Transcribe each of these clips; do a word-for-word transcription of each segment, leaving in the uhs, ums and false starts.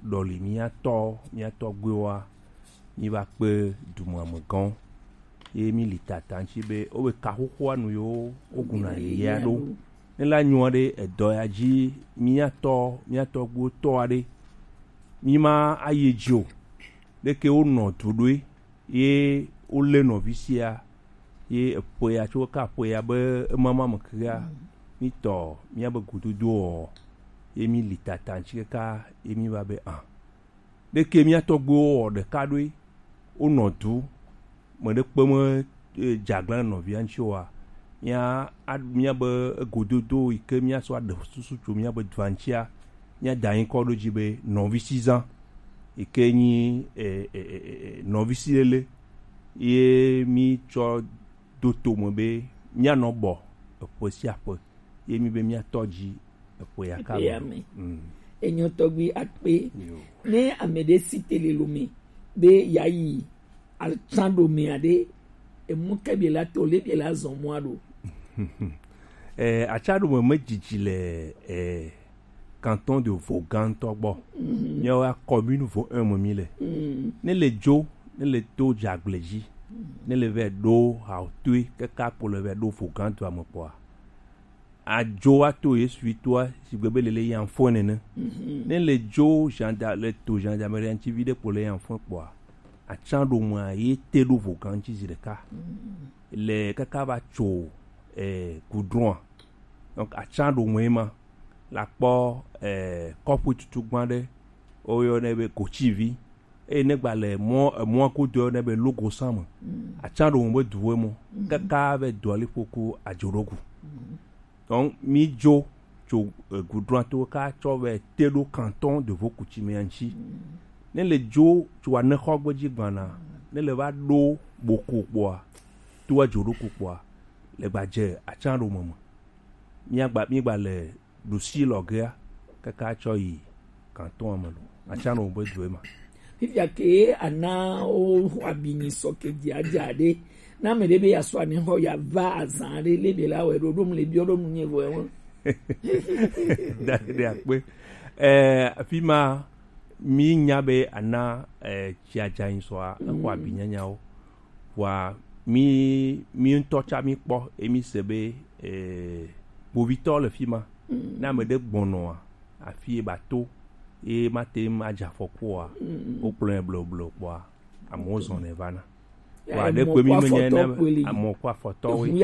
ɖɔli míatɔ míatɔ gbewoa míva kpe dumamegãwo ye mi li tata ŋuti be wobe kaxoxoa nu yiwo woguna yeyea ɖo ne la nyoa ɖe edɔ ya dzi míatɔ míatɔ gbewo tɔ aɖe míma ayi dzi o ɖeke wonɔ du ɖoe ye wolé nɔvi sia ye eƒea tso ka ƒea be emama me kea mítɔ míabe gudodo wɔ ye mi li tata ŋuti kaka ye mi va be ah ɖeke míatɔ gbewo wɔ ɖeka ɖoe wonɔ du me ɖe kpeme dzagblẽ nɔvia ŋuti oa mía míabe gododo yi ke míasɔ aɖe susu tso míabe dua ŋutia míada anyi kɔ ɖo dzi be nɔvi sizã yi ke nyi nɔvi si lele ye mítsɔ do tome be míanɔ bɔ eƒe sia ƒe ye mi be míatɔ dzi eƒe ya ka me. Enyo tɔgbi akpe ne ame ɖe si tele lome be yayi altsãɖo me aɖe emu ke bi la to le bi la zɔ mɔa ɖo. Eh, atsaɖo me me dzidzi le eh, canton de Vaughan tɔgbɔ. Míawo commune vo un me mi le. Ne le dzo ne le to dzagble dzi ne le vɛ ɖo haotoe kaka kpo le vɛ ɖo Vaughan toa me kpɔa adzo ato yesu toa si gbe be le le yan fo nene. Ne le dzo gendarme le to gendarmerie ŋuti vi ɖe kpo le yan fo kpɔa atsaɖo mea ye te ɖo Vaughan ŋuti zi ɖeka le kaka va tso eh, goudron donc atsaɖo me ma la kpɔ eh, kɔƒe tutu gbã ɖe woyɔnɛ be kotsivi eye ne gba le mɔ mɔa godo yɔnɛ be logo same atsaɖo me be duwoe mo kaka be dɔli ƒoko adzorogu donc mi dzo tso goudron to ka tsɔ vɛ te ɖo canton de Vaucoutsimea ŋuti ne le dzo tso anexɔ gbedzi gbana ne le va ɖo boko kpɔa to adzorogu kpɔa le gba dze atsaɖo me me míagba mígba le ɖusi lɔgea kaka tsɔ yi canton me lo atsaɖo me be duwoe ma. Fifia ke ana o abini soke diadia de na me de be yaso ani ho ya va azan de le be la we do dum le bi odom nye vo e won. Da de akpe eh afima mi nya be ana eh chiaja yin so a ko abinyanya o wa mi mi ntocha mi kpo emi se be eh bovito le fima na me de gbono afi bato e matem ajafokwa o plan bloblo kwa amozon evana wa de ko mi menye na amokwa foto we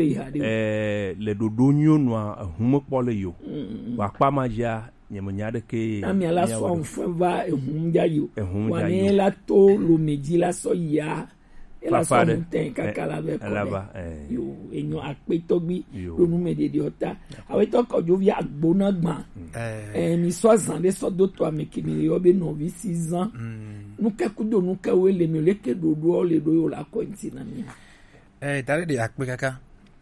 eh le dodo nyonu a humo kpole yo wa pa maja nyemenya de ke ami ala so nfo va ehum ja yo wa ne la to lo meji la so ya ela so nten kakala be ko yo enyo akpe togbi lo nu me de de ota awe to ko jo via agbona gban eh ni so zan de so do to amekini yo be no vi six ans nu ka kudo nu ka we le me le ke do do le do yo la ko ntina mi eh dare de akpe kaka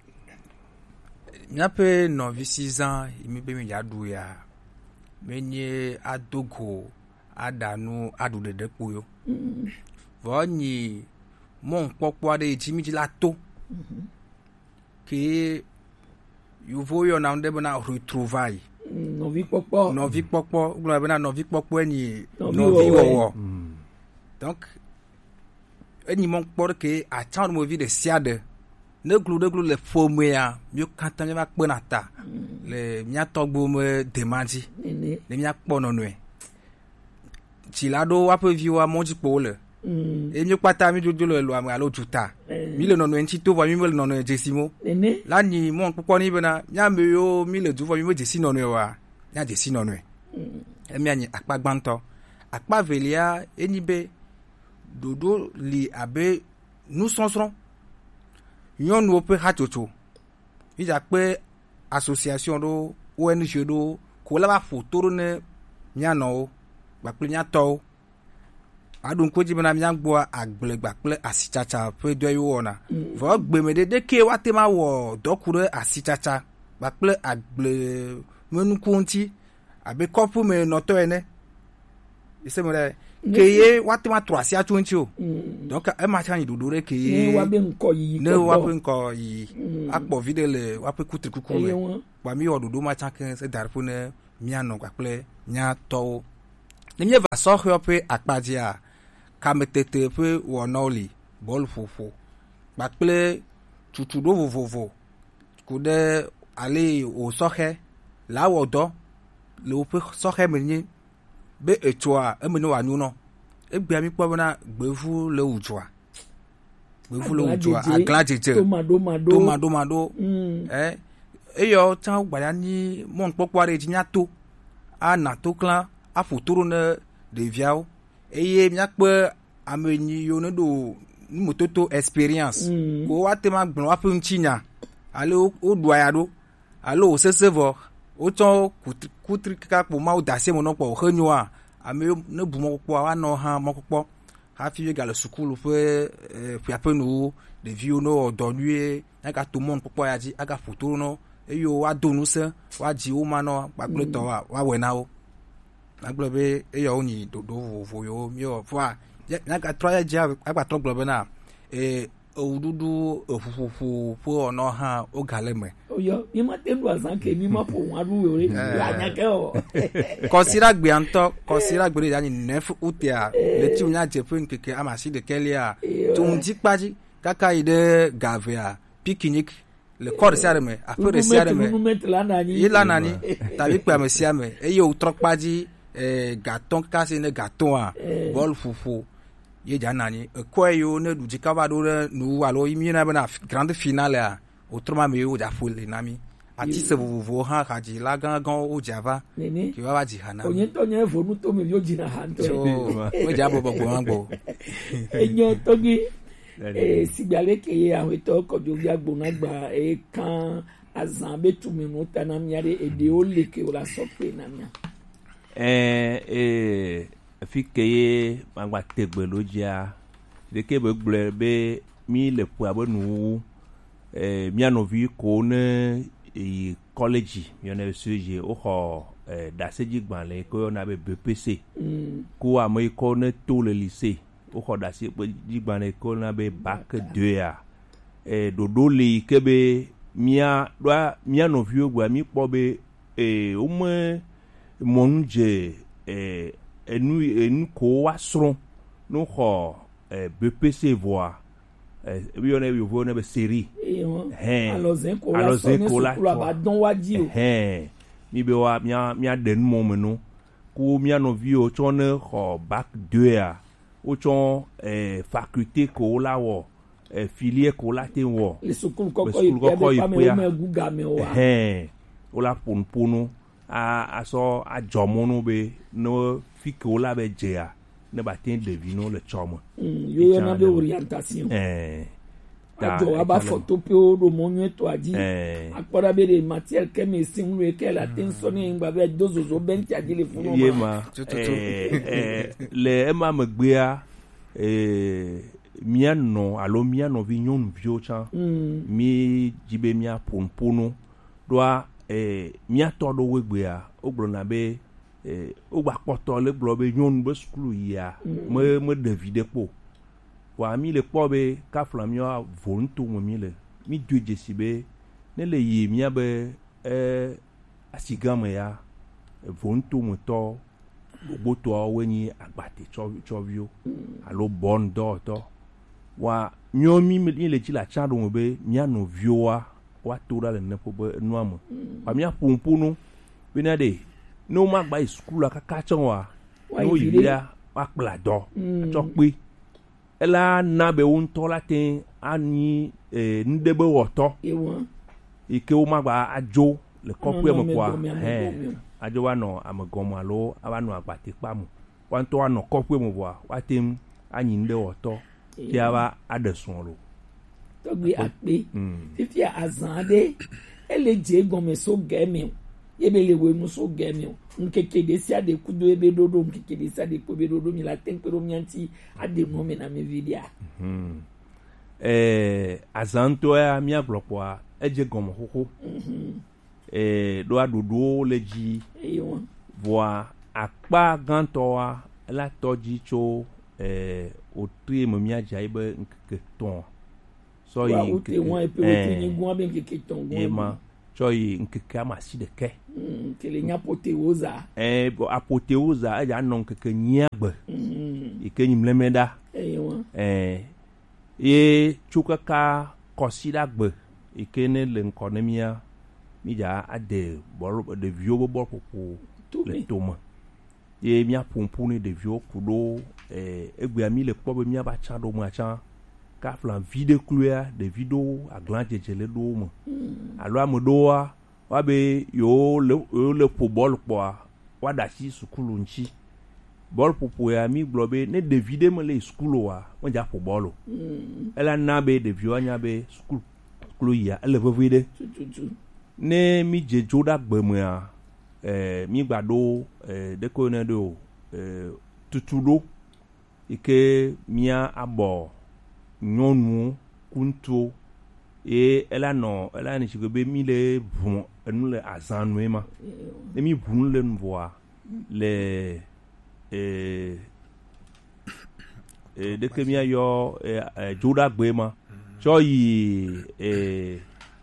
mi ape no vi six ans mi be mi ya du ya menye adogo adanu adu de depo yo vo ni mon pokpo de jimi la to ke you voyo na ndebe na retrouvaille no vi pokpo no vi pokpo glo be na no vi pokpo eni no vi wo donc eni mon pokpo ke attendre mo vi de siade ne glo de glo le fomu ya mi kanta mi va pe na ta le mi atogbo me demandi le mi akpo no nwe ti la do wa pe vi wa mo ji po le e mi pata mi jojo lo am alo tuta mi le nono enti to va mi le nono jesimo la ni mo popo ni bena nya me yo mi le du va mi jesi nono wa nya jesi nono e mi anyi akpa gbanto akpa velia eni be dodo li abe nous sonsron yon no pe hatoto ija pe association do O N G do ko la ba photo ne nya no ba pe nya to adun ko jibana mi agbo agbelegba ple asichacha pe do yo ona vo gbemede de ke wate ma wo dokure asichacha ba ple agble menu kunti abe kopu me noto ene ise mo le keye wate ma trois sia tunti o donc e ma chan idudure keye wa be nko yi ne wa pe nko yi akpo videle wa pe kutri kukume wa mi odudu ma chan ken se darfo ne mi ano kwa ple nya to nenye va sɔxɔ ƒe akpadzia kametete ƒe wɔnawo li bɔl ƒoƒo kpakple tutuɖo vovovo ku ɖe ale wò sɔxɛ le awɔ dɔ le woƒe sɔxɛ me nye be etsoa eme ne wòanyo nɔ egbea mi kpɔ bena gbevu le wùdzoa gbevu le wùdzoa agla dzedze tomaɖomaɖo ɛ eyɔ tsã gbaya nyi mɔnukpɔkpɔ aɖe dzi nyato ana to klã aƒo to ɖo ne ɖeviawo eye miakpe ame yiwo ne ɖo numototo experience ko woate ma gblɔ woaƒe ŋutinya alo woɖua ya ɖo alo wòsesẽ vɔ wotsɔ kutri kaka kpo mawo da asi me nɔ kpɔ wòxe nyoa ame ne bu mɔkpɔkpɔa woanɔ hã mɔkpɔkpɔ hafi gale sukulu ƒe ƒeaƒenuwo ɖeviwo ne wɔ dɔ nyuie agato mɔnukpɔkpɔ ya dzi agaƒo to ɖo nɔ eye woado ŋusẽ woadzi wo manɔ kpakple tɔwoa woawɔe na wo agblɔ be eyɔ wonyi ɖoɖo vovovo yiwo miwɔ fɔa nyagatrɔ ya dzi agbatrɔ gblɔ bena ewuɖuɖu eƒuƒoƒo ƒe wɔnɔ hã wogale me. oyɔ mi ma te ɖu azã ke mi ma ƒo ŋu aɖu wo ɖe anyake wɔ. kɔsira gbea ŋutɔ kɔsira gbe ɖe yanyi nef utea le ti wonya dze ƒe ŋkeke ama si ɖeke lia to ŋdzi kpadzi kaka yi ɖe gavea picnic le kɔ ɖe sia ɖe me aƒe ɖe sia ɖe me yi la nani tabi kpe ame sia me eye wotrɔ kpadzi gatɔ kaka si ne gatɔa bɔl ƒoƒo ye dza nani ekɔe yiwo ne ɖudzi kaba ɖo ɖe nu alo yi mi na bena grande finalea wotrɔ ma me yiwo dza ƒo le na mi ati se vovovowo hã xadzi la gãgãwo wo dza va ke va va dzi ha na mi. onyetɔ nye vonu to me viwo dzina ha ŋutɔ. wo dza bɔbɔ gbɔ ma gbɔ. enyo tɔgbi sigbalɛ ke ye ahotɔ kɔdzovi agbona gba ekan azã be tume no ta na mia ɖe eɖewo le ke wo la sɔkpe na mia. ɛɛ ee fi ke ye magba tegbe lo dzia ɖeke be gblɔe be mi le ƒua be nuwu ɛɛ mia nɔvi ko ne yi kɔledzi yɔna be sɔdzi woxɔ ɛɛ dasedzi gbalẽ ko yɔna be B P C ko ame yi ko ne to le lycée woxɔ dasedzi gbalẽ ko yɔna be bac deux ya ɛɛ ɖoɖo le yi ke be mia ɖoa mia nɔviwo gba mi kpɔ be ɛɛ wome mɔnu dze ɛɛ enu enu ko wa srɔ̃ no xɔ ɛɛ B P C vɔa ɛɛ ebi yɔ ne yovo ne be seri hɛn alɔzɛn ko la sɔ ne sukulu aba dɔn wa dzi o hɛn mi be wa mia mia ɖe numɔ me no ko mia nɔviwo tsɔ ne xɔ bac deux ya wotsɔ ɛɛ faculté ko la wɔ ɛɛ filière ko la te wɔ le sukulu kɔkɔ yi pia be pame wo me gu game o wa hɛn wo la ponponu a asɔ adzɔmɔnu be ne fi ke wo la be dzea ne ba te ɖevi no le tsɔ me. yo yɔna be orientation. ɛɛ adzɔ aba fɔ to pe wo ɖo mɔ nyuie toa dzi. akpɔɖa be de matière ke me si ŋu ye ke la te ŋsɔ ne ŋgba be do zozo be ŋtia dzi le funu ma. ye ma ɛɛ ɛɛ le ema megbea ɛɛ mia nɔ alo mia nɔvi nyɔnuviwo tsã. mi dzi be mia ponponu ɖoa ɛɛ miatɔ ɖewo gbea wogblɔna be ɛɛ wogba kpɔtɔ le gblɔ be nyɔnu be sukulu yia me me ɖevi ɖe kpo wa mi le kpɔ be kafla miwa vo ŋutome mi le mi do dzesi be ne le yi mia be ɛɛ asigame ya vo ŋutometɔ gbogbotoawo nye agbate tsɔviwo alo bɔn dɔwɔtɔ wa nyɔ mi mi le dzi le atsa ɖo me be mia nɔviwoa woato ɖa le neƒe be nua me wa mia ƒoƒonu bena ɖe ne woma gba yi sukulu kaka tsɔ wa ne wo yi ɖa woakpla dɔ atsɔ kpe ela na be wo ŋutɔ la te anyi ee nuɖe be wɔtɔ yi ke woma gba adzo le kɔƒea me kɔa hɛn adzo wa nɔ amegɔme alo ava nɔ agbatekpa me wa ŋutɔ wa nɔ kɔƒea me vɔa woate ŋu anyi nuɖe wɔtɔ ke ava aɖe srɔ̃ lo. tɔgbi akpe fifia azã aɖe ele dze gɔme so gɛmɛ ebe le wo nu so gɛmɛ o nkeke de sia de kudo ebe ɖoɖo nkeke de sia de kpo ebe ɖoɖo mi la te ŋkpe ɖo mia ŋuti aɖe nu me na mi vi dia. ɛɛ azã ŋutɔ ya miagblɔ kpɔa edze gɔme xoxo ɛɛ ɖoa ɖoɖowo le dzi vɔa akpa gãtɔa ela tɔdzi tso ɛɛ wotri me miadza yi be nkeke tɔn sɔ yi nkeke ɛɛ ema tsɔ yi ŋkeke ama si ɖeke. kele nye apothéosa. ɛɛ bɔn apothéosa edza nɔ ŋkeke nyia gbe. yi ke nyimlɛ mɛ ɖa. ɛɛ ye tso kaka kɔsi ɖa gbe yi ke ne le ŋkɔ ne mía mi dza ade bɔl ɖeviwo be bɔlƒoƒo le tome. ye mía ƒoƒu ne ɖeviwo ku ɖo ɛɛ egbea mi le kpɔ be mía ba tsã ɖo me tsã. Kafla vide kluya de vido aglan dzedze le do me alo ame doa wa be yo le yo le po ball kpoa wa da si sukulu nchi ball popo ya mi glo be ne de vide me le sukulu wa mo ja po ball ela na be de vio anya be sukulu sukulu ya ele vevide ne mi jejo da gbe me a eh mi gbado eh de ko ne do eh tutudo ike mia abo nyɔnu kunto ye ela nɔ ela ni sike be mi le ʋu enu le azãnue ma ne mi ʋu nu le nu vɔa le ee ee deke mi ayɔ ee dzodagbe ma tsɔ yi ee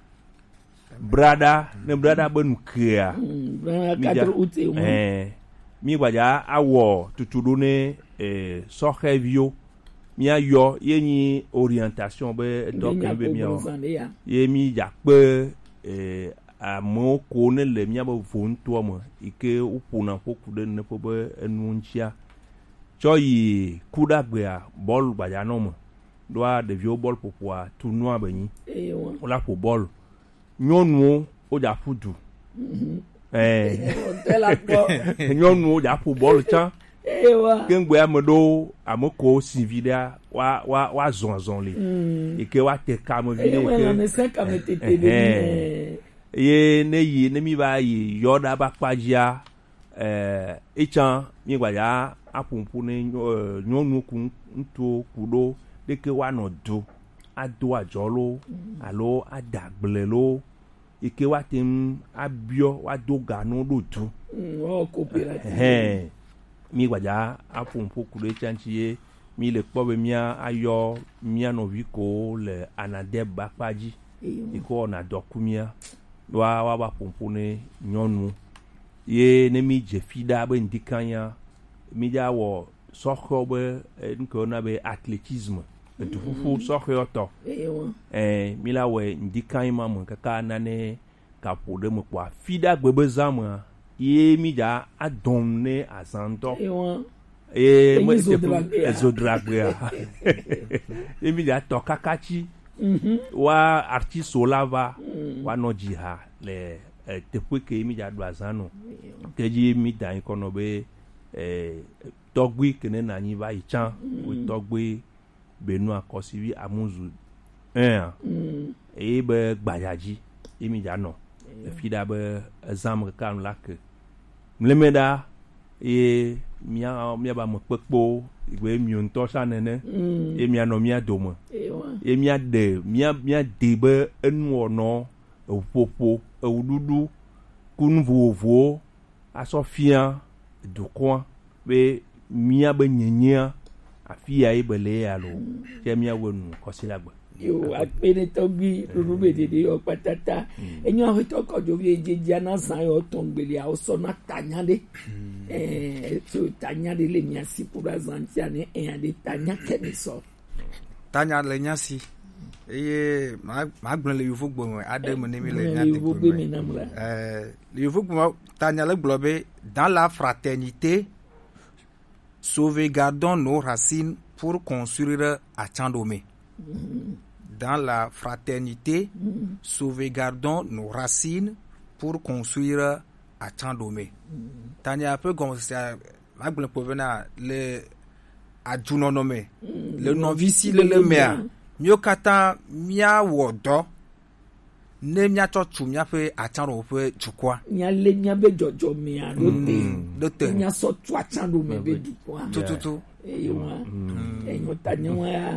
brada ne brada be nu kea mi dza ɛɛ mi gbadza awɔ tutu do ne ee sɔxɛviwo. Mia yo ye ni orientation be donc be mia ye mi ja pe eh amo ko ne le mia be vonto mo ike upuna poku de ne po be enunchia cho yi kuda gbe a ball gbaja no mo doa de vieux ball popoa tournoi be ni e won la po ball nyonu o ja fudu eh nyonu o ja po ball cha ewa kengbe amedo amoko sivida wa wa wa zonzon le e ke wa te kam vide ke na se kam tete de ye ne yi ne mi ba yi yoda ba pajia eh echan mi gba ya apumpu ne nyonu ku nto kudo de ke wa no do ado ajolo alo adagble lo e ke wa tem abio wa do ganu do tu o coopérative eh mi gbaja apumpu kudo chanchi ye mi le kpɔ be mia ayɔ mia novi ko le anade bakpaji iko na dokumia wa wa ba pumpu ne nyɔnu ye ne mi dze fi da be ndikanya mi ja wɔ sɔxɔ be nko na be athlétisme etufufu sɔxɔ tɔ eh mi la wɔ ndikanya ma mo kaka na ne kapo de mo kwa fi da gbe be zama ye mi ja adom ne azanto e mo ezodragbea e mi ja to kakachi wa artiste lava wa no jiha le tepu ke mi ja do azano keji mi dan kono be eh togbi kene na ni va ichan we togbi benu akosivi amuzu eh e be gbayaji e mi ja no e fida be exam kan lak mlemeda e mia mia ba mo pekpo igbe mi on to sa nene e mia no mia domo e mia de mia mia de be enu ono opopo ewududu kunvovo asofia dukwa be mia be nyenya afia e bele ya lo je mia wonu kosilagba yo apene togi rube de o patata enyo hoto ko jo vie jeja na san yo tongbele a o so na tanya de eh so tanya de le miasi pour azantia ne en de tanya kemiso tanya le nyasi eye ma ma gbon le yufo gbo ade mo ne mi le nyati ko eh le yufo gbo tanya le globe dans la fraternité sauvegardons nos racines pour construire à Tchandomé. Dans la fraternité, mm. sauvegardons nos racines pour construire à Tchandomé. Mm. Tania un peu comme ça, le adjunonome, le novici le mea, mieux kata mia wodo, ne mia chochu mia fe atchandomé fe chukwa. Mia le mia be jojo mea rote, rote. Mia so tu atchandomé be dukwa. Tout tout tout. Eyo wa, eyo tanya wa.